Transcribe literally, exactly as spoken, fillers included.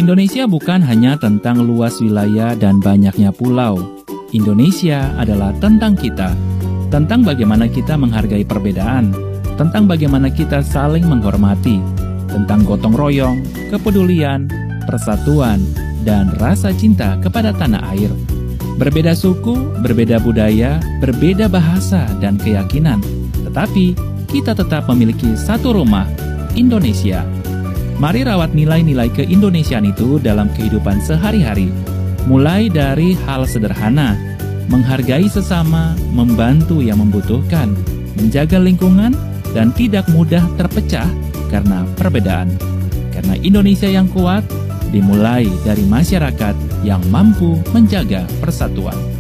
Indonesia bukan hanya tentang luas wilayah dan banyaknya pulau. Indonesia adalah tentang kita, tentang bagaimana kita menghargai perbedaan, tentang bagaimana kita saling menghormati, tentang gotong royong, kepedulian, persatuan, dan rasa cinta kepada tanah air. Berbeda suku, berbeda budaya, berbeda bahasa dan keyakinan, tetapi kita tetap memiliki satu rumah, Indonesia. Mari rawat nilai-nilai keindonesiaan itu dalam kehidupan sehari-hari, mulai dari hal sederhana, menghargai sesama, membantu yang membutuhkan, menjaga lingkungan, dan tidak mudah terpecah karena perbedaan. Karena Indonesia yang kuat dimulai dari masyarakat yang mampu menjaga persatuan.